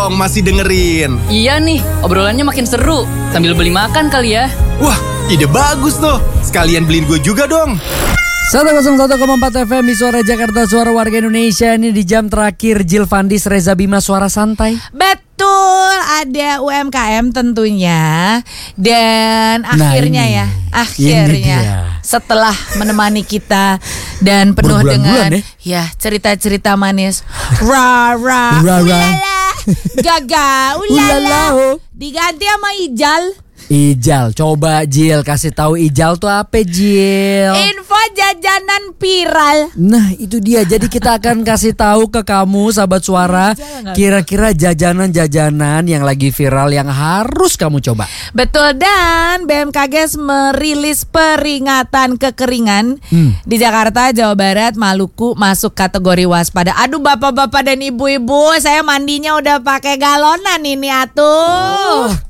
dong, masih dengerin. Iya nih, obrolannya makin seru. Sambil beli makan kali ya. Wah, ide bagus tuh. Sekalian beliin gue juga dong. 101,4 FM di Suara Jakarta, Suara Warga Indonesia. Ini di jam terakhir Jill Fandis, Reza Bima, Suara Santai. Betul, ada UMKM tentunya. Dan akhirnya setelah menemani kita dan penuh dengan cerita-cerita manis. Ra-ra, ulala, gaga, ulala. Diganti sama Ijal. Ijal, coba Jill kasih tahu Ijal tuh apa, Jill? Info jajanan viral. Nah, itu dia. Jadi kita akan kasih tahu ke kamu sahabat Suara, kira-kira jajanan-jajanan yang lagi viral yang harus kamu coba. Betul, dan BMKG merilis peringatan kekeringan di Jakarta, Jawa Barat, Maluku masuk kategori waspada. Aduh bapak-bapak dan ibu-ibu, saya mandinya udah pakai galonan ini atuh.